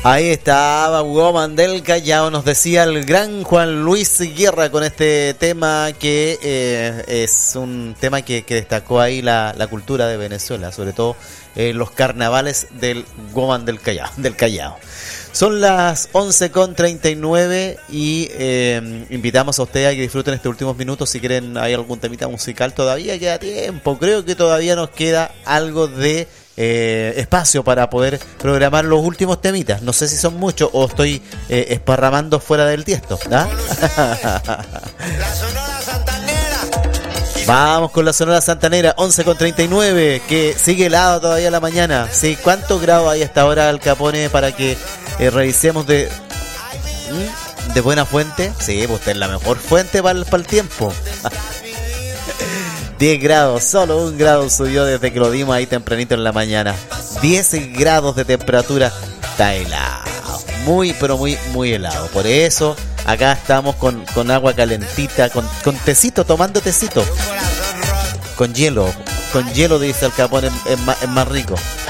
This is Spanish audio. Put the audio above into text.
Ahí estaba Woman del Callao, nos decía el gran Juan Luis Guerra con este tema que es un tema que destacó ahí la cultura de Venezuela, sobre todo los carnavales del Woman del Callao. Son las 11:39 y invitamos a ustedes a que disfruten estos últimos minutos. Si quieren, hay algún temita musical, todavía queda tiempo. Creo que todavía nos queda algo de espacio para poder programar los últimos temitas. No sé si son muchos o estoy esparramando fuera del tiesto, ¿ah? La Sonora Santanera. Vamos con la Sonora Santanera, 11:39, que sigue helado todavía la mañana. ¿Sí? ¿Cuántos grados hay hasta ahora, Al Capone, para que revisemos de buena fuente? Sí, pues usted es la mejor fuente para el tiempo. 10 grados, solo 1 grado subió desde que lo dimos ahí tempranito en la mañana. 10 grados de temperatura, está helado. Muy, pero muy, muy helado. Por eso, acá estamos con agua calentita, con tecito, tomando tecito. Con hielo, dice Al Capone, es más rico.